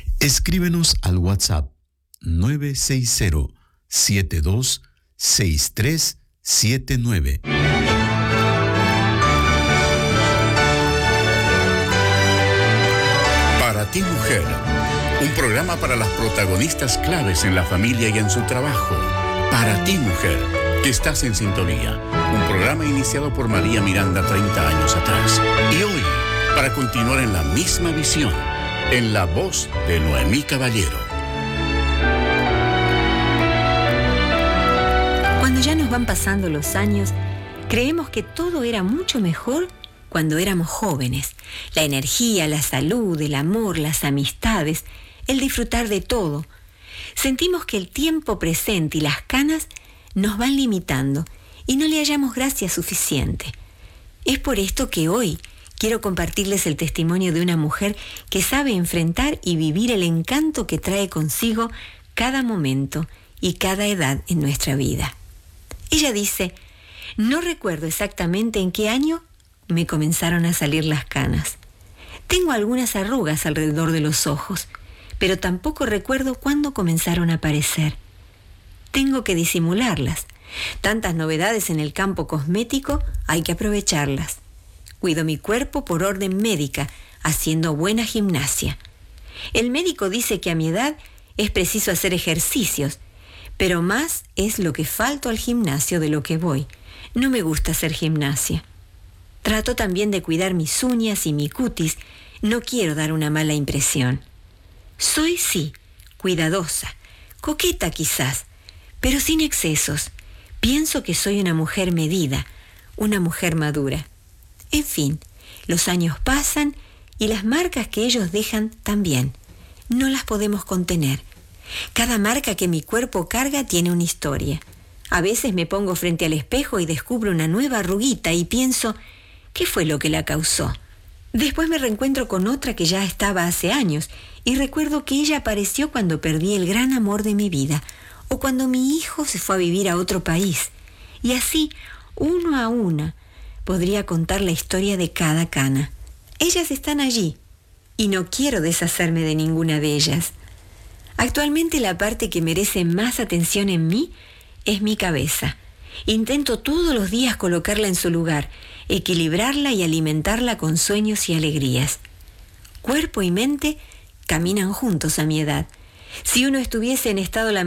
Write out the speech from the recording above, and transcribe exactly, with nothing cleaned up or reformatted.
Escríbenos al WhatsApp nueve seis cero, siete dos seis tres siete nueve. Para ti, mujer, un programa para las protagonistas claves en la familia y en su trabajo. Para ti, mujer, que estás en sintonía. Un programa iniciado por María Miranda treinta años atrás. Y hoy, para continuar en la misma visión, en la voz de Noemí Caballero. Cuando ya nos van pasando los años, creemos que todo era mucho mejor cuando éramos jóvenes. La energía, la salud, el amor, las amistades, el disfrutar de todo. Sentimos que el tiempo presente y las canas nos van limitando y no le hallamos gracia suficiente. Es por esto que hoy quiero compartirles el testimonio de una mujer que sabe enfrentar y vivir el encanto que trae consigo cada momento y cada edad en nuestra vida. Ella dice: no recuerdo exactamente en qué año me comenzaron a salir las canas. Tengo algunas arrugas alrededor de los ojos, pero tampoco recuerdo cuándo comenzaron a aparecer. Tengo que disimularlas. Tantas novedades en el campo cosmético, hay que aprovecharlas. Cuido mi cuerpo por orden médica, haciendo buena gimnasia. El médico dice que a mi edad es preciso hacer ejercicios, pero más es lo que falto al gimnasio de lo que voy. No me gusta hacer gimnasia. Trato también de cuidar mis uñas y mi cutis. No quiero dar una mala impresión. Soy, sí, cuidadosa, coqueta quizás, pero sin excesos. Pienso que soy una mujer medida, una mujer madura. En fin, los años pasan y las marcas que ellos dejan también. No las podemos contener. Cada marca que mi cuerpo carga tiene una historia. A veces me pongo frente al espejo y descubro una nueva arruguita y pienso: ¿qué fue lo que la causó? Después me reencuentro con otra que ya estaba hace años y recuerdo que ella apareció cuando perdí el gran amor de mi vida o cuando mi hijo se fue a vivir a otro país. Y así, uno a una, podría contar la historia de cada cana. Ellas están allí y no quiero deshacerme de ninguna de ellas. Actualmente la parte que merece más atención en mí es mi cabeza. Intento todos los días colocarla en su lugar, equilibrarla y alimentarla con sueños y alegrías. Cuerpo y mente caminan juntos a mi edad. Si uno estuviese en estado lamentable,